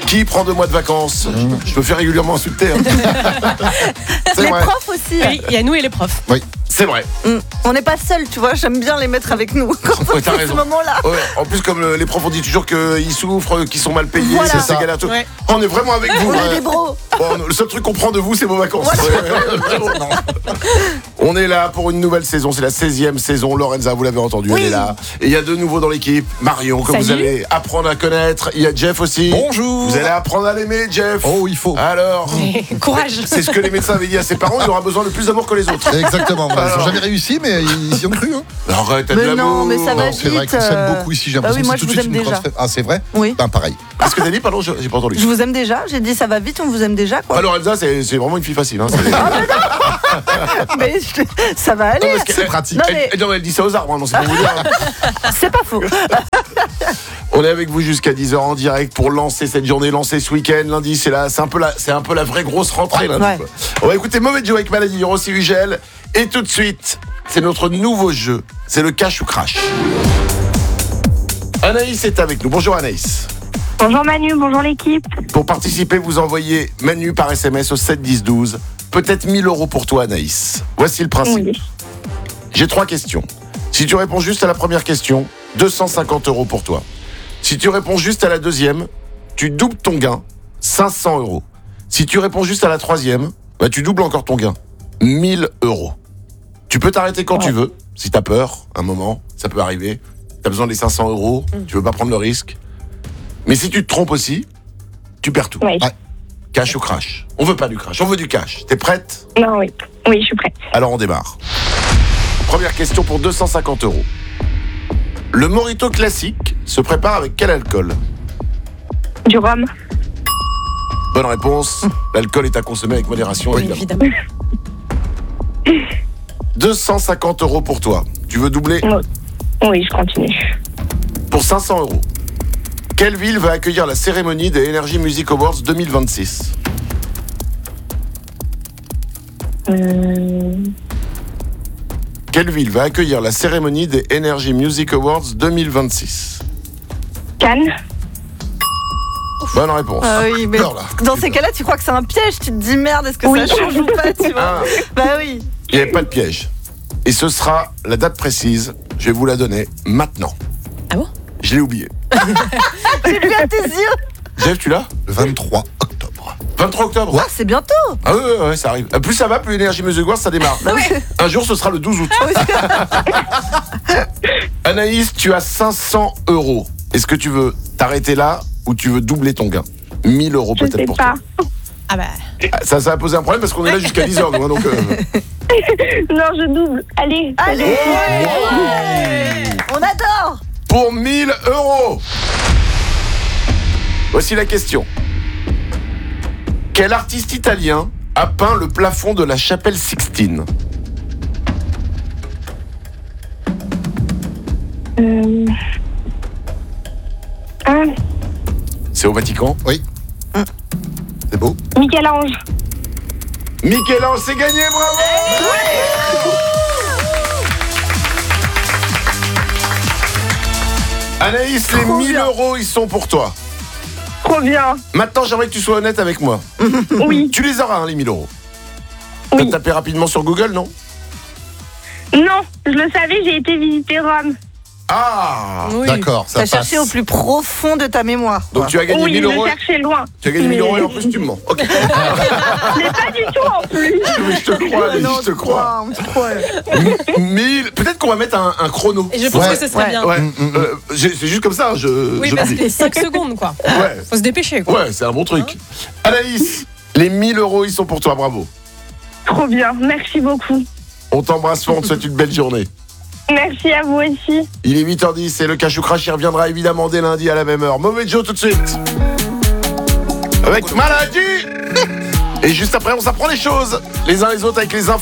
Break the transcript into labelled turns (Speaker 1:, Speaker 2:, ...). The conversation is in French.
Speaker 1: Qui prend 2 mois de vacances? Je me fais régulièrement insulter.
Speaker 2: Les profs aussi.
Speaker 3: Oui, il y a nous et les profs.
Speaker 1: C'est vrai.
Speaker 2: On n'est pas seuls, tu vois, j'aime bien les mettre avec nous quand on
Speaker 1: t'as
Speaker 2: fait
Speaker 1: raison.
Speaker 2: ce moment-là.
Speaker 1: Ouais, en plus, comme les profs ont dit toujours qu'ils souffrent, qu'ils sont mal payés,
Speaker 2: Voilà.
Speaker 1: c'est galère tout.
Speaker 3: Ouais.
Speaker 1: On est vraiment avec vous.
Speaker 2: On est des bros.
Speaker 1: Bon, le seul truc qu'on prend de vous, c'est vos vacances.
Speaker 2: Voilà.
Speaker 1: On est là pour une nouvelle saison, c'est la 16e saison. Lorenza, vous l'avez entendu, elle est là. Et il y a de nouveaux dans l'équipe. Marion, que vous
Speaker 3: Salut.
Speaker 1: allez apprendre à connaître. Il y a Jeff aussi.
Speaker 4: Bonjour.
Speaker 1: Vous allez apprendre à l'aimer, Jeff.
Speaker 4: Oh, il faut.
Speaker 1: Alors,
Speaker 3: Courage.
Speaker 1: c'est ce que les médecins avaient dit à ses parents, il aura besoin de plus d'amour que les autres.
Speaker 4: Exactement. Ils
Speaker 1: Alors.
Speaker 4: n'ont jamais réussi, mais ils y ont cru. Hein.
Speaker 1: Arrête, t'as
Speaker 2: Mais
Speaker 1: de l'amour.
Speaker 2: non, mais ça va
Speaker 4: Non, c'est vrai
Speaker 2: vite.
Speaker 4: qu'on s'aime beaucoup ici. J'ai
Speaker 2: Bah oui,
Speaker 4: l'impression
Speaker 2: moi,
Speaker 4: que c'est
Speaker 2: je
Speaker 4: tout
Speaker 2: vous
Speaker 4: de suite
Speaker 2: aime
Speaker 4: une
Speaker 2: déjà.
Speaker 4: grosse fête. Ah, c'est vrai?
Speaker 2: Oui.
Speaker 4: Ben, pareil.
Speaker 1: Qu'est-ce que t'as dit, pardon, j'ai pas entendu.
Speaker 2: Je vous aime déjà, j'ai dit ça va vite, on vous aime déjà quoi.
Speaker 1: Ah, Lorenza, c'est vraiment une fille facile. Hein.
Speaker 2: Mais ça va aller.
Speaker 4: C'est pratique.
Speaker 2: Non, mais
Speaker 1: Elle dit ça aux arbres, hein, non, c'est pour vous dire. Hein.
Speaker 2: c'est pas faux.
Speaker 1: On est avec vous jusqu'à 10h en direct pour lancer cette journée, lancer ce week-end. Lundi, c'est un peu la vraie grosse rentrée. Lundi,
Speaker 2: Ouais.
Speaker 1: quoi. On va écouter Mauvais Joe avec Maladie, Rossi Ugel. Et tout de suite, c'est notre nouveau jeu. C'est le cash ou crash. Anaïs est avec nous. Bonjour Anaïs.
Speaker 5: Bonjour Manu, bonjour l'équipe.
Speaker 1: Pour participer, vous envoyez Manu par SMS au 7 10 12. Peut-être 1000 € pour toi Anaïs. Voici le principe.
Speaker 5: Oui.
Speaker 1: J'ai 3 questions. Si tu réponds juste à la première question, 250 € pour toi. Si tu réponds juste à la deuxième, tu doubles ton gain, 500 €. Si tu réponds juste à la troisième, bah tu doubles encore ton gain, 1000 €. Tu peux t'arrêter quand tu veux, si t'as peur, un moment, ça peut arriver. T'as besoin des 500 €, tu veux pas prendre le risque. Mais si tu te trompes aussi, tu perds tout.
Speaker 5: Oui.
Speaker 4: Ouais.
Speaker 1: Cash ou crash? On veut pas du crash, on veut du cash. T'es prête?
Speaker 5: Non, oui. Oui, je suis prête.
Speaker 1: Alors on démarre. Première question pour 250 €. Le mojito classique se prépare avec quel alcool?
Speaker 5: Du rhum.
Speaker 1: Bonne réponse. L'alcool est à consommer avec modération,
Speaker 3: Oui,
Speaker 1: évidemment.
Speaker 3: évidemment.
Speaker 1: 250 € pour toi. Tu veux doubler?
Speaker 5: Oui, je continue.
Speaker 1: Pour 500 €. Quelle ville va accueillir la cérémonie des Energy Music Awards 2026? Quelle ville va accueillir la cérémonie des Energy Music Awards 2026?
Speaker 5: Cannes.
Speaker 1: Bonne réponse.
Speaker 2: Ah oui, mais
Speaker 4: Peur, là.
Speaker 2: dans ces cas-là, tu crois que c'est un piège, tu te dis merde, est-ce que
Speaker 5: Oui.
Speaker 2: ça change ou pas, tu vois?
Speaker 1: Ah.
Speaker 2: Bah oui.
Speaker 1: Il n'y avait pas de piège. Et ce sera la date précise. Je vais vous la donner maintenant.
Speaker 3: Ah bon?
Speaker 1: Je l'ai oublié.
Speaker 2: J'ai lu à tes yeux.
Speaker 1: Jeff, tu l'as?
Speaker 4: Le 23 octobre.
Speaker 1: 23 octobre.
Speaker 2: Ah, c'est bientôt.
Speaker 1: Ah ouais, ça arrive. Plus ça va, plus Energy Music Awards, ça démarre. Un jour, ce sera le 12 août. Anaïs, tu as 500 €. Est-ce que tu veux t'arrêter là ou tu veux doubler ton gain? 1000 €
Speaker 5: Je
Speaker 1: peut-être
Speaker 5: sais
Speaker 1: pour
Speaker 5: pas.
Speaker 1: toi.
Speaker 3: Ah bah.
Speaker 1: Ça va poser un problème parce qu'on est là jusqu'à 10h. Donc,
Speaker 5: Non, je double. Allez.
Speaker 2: Allez.
Speaker 4: Ouais.
Speaker 2: On adore.
Speaker 1: pour 1000 €. Voici la question. Quel artiste italien a peint le plafond de la chapelle Sixtine? C'est au Vatican.
Speaker 4: Oui. C'est beau.
Speaker 5: Michel-Ange.
Speaker 1: Michel-Ange, c'est gagné, bravo! Anaïs, les 1000 €, ils sont pour toi.
Speaker 5: Trop bien.
Speaker 1: Maintenant, j'aimerais que tu sois honnête avec moi.
Speaker 5: Oui.
Speaker 1: Tu les auras, hein, les 1000 €.
Speaker 5: Oui.
Speaker 1: T'as tapé rapidement sur Google, non?
Speaker 5: Non, je le savais, j'ai été visiter Rome.
Speaker 1: Ah!
Speaker 3: Oui.
Speaker 4: D'accord, ça
Speaker 2: T'as
Speaker 4: passe.
Speaker 2: cherché au plus profond de ta mémoire.
Speaker 1: Donc tu as gagné
Speaker 5: Oui,
Speaker 1: 1000
Speaker 5: je
Speaker 1: €.
Speaker 5: cherchais loin.
Speaker 1: Tu as gagné 1000 € et en
Speaker 5: Mais-
Speaker 1: plus tu me mens. Ok.
Speaker 5: Mais pas du tout en plus.
Speaker 1: Mais je te crois, Anaïs, je te crois.
Speaker 2: On te croit.
Speaker 1: 1000. Peut-être qu'on va mettre un chrono.
Speaker 3: Et je pense
Speaker 4: Ouais.
Speaker 3: que ce serait
Speaker 2: Ouais.
Speaker 3: bien.
Speaker 1: Ouais. C'est juste comme ça.
Speaker 3: Oui,
Speaker 1: je
Speaker 3: parce
Speaker 1: le
Speaker 3: que
Speaker 1: dis.
Speaker 3: 5 secondes, quoi.
Speaker 1: Ouais.
Speaker 3: Faut se dépêcher, quoi.
Speaker 1: Ouais, c'est un bon truc. Anaïs, les 1000 €, ils sont pour toi. Bravo.
Speaker 5: Trop bien, merci beaucoup.
Speaker 1: On t'embrasse fort. On te souhaite une belle journée.
Speaker 5: Merci à vous aussi.
Speaker 1: Il est 8h10 et le Cash ou Crash, il reviendra évidemment dès lundi à la même heure. Mauvais Joe tout de suite. Avec Maladie. Et juste après, on s'apprend les choses les uns les autres avec les infos.